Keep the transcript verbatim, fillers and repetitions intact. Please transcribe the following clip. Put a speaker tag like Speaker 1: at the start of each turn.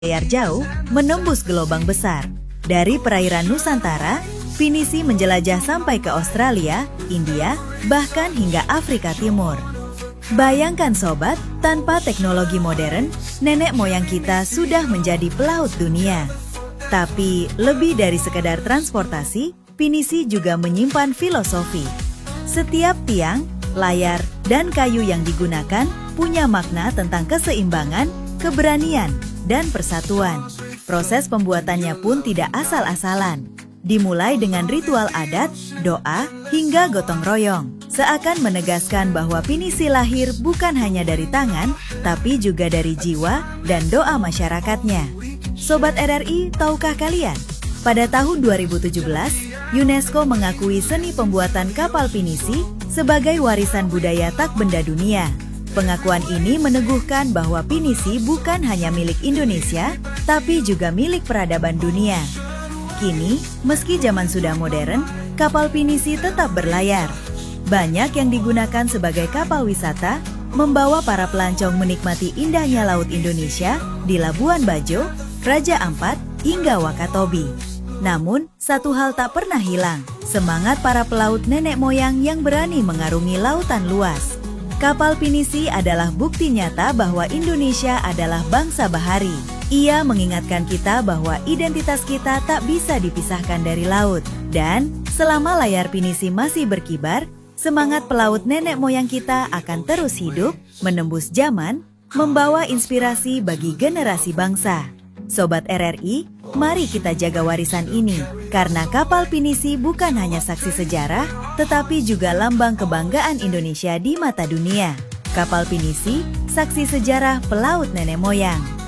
Speaker 1: layar jauh menembus gelombang besar. Dari perairan Nusantara, pinisi menjelajah sampai ke Australia, India, bahkan hingga Afrika Timur. Bayangkan sobat, tanpa teknologi modern, nenek moyang kita sudah menjadi pelaut dunia. Tapi lebih dari sekedar transportasi, pinisi juga menyimpan filosofi. Setiap tiang, layar, dan kayu yang digunakan punya makna tentang keseimbangan, keberanian, dan persatuan. Proses pembuatannya pun tidak asal-asalan. Dimulai dengan ritual adat, doa, hingga gotong royong. Seakan menegaskan bahwa pinisi lahir bukan hanya dari tangan, tapi juga dari jiwa dan doa masyarakatnya. Sobat R R I, tahukah kalian? Pada tahun dua ribu tujuh belas, UNESCO mengakui seni pembuatan kapal pinisi sebagai warisan budaya tak benda dunia. Pengakuan ini meneguhkan bahwa pinisi bukan hanya milik Indonesia, tapi juga milik peradaban dunia. Kini, meski zaman sudah modern, kapal pinisi tetap berlayar. Banyak yang digunakan sebagai kapal wisata, membawa para pelancong menikmati indahnya laut Indonesia di Labuan Bajo, Raja Ampat, hingga Wakatobi. Namun, satu hal tak pernah hilang, semangat para pelaut nenek moyang yang berani mengarungi lautan luas. Kapal pinisi adalah bukti nyata bahwa Indonesia adalah bangsa bahari. Ia mengingatkan kita bahwa identitas kita tak bisa dipisahkan dari laut. Dan, selama layar pinisi masih berkibar, semangat pelaut nenek moyang kita akan terus hidup, menembus zaman, membawa inspirasi bagi generasi bangsa. Sobat R R I, mari kita jaga warisan ini, karena kapal pinisi bukan hanya saksi sejarah, tetapi juga lambang kebanggaan Indonesia di mata dunia. Kapal pinisi, saksi sejarah pelaut nenek moyang.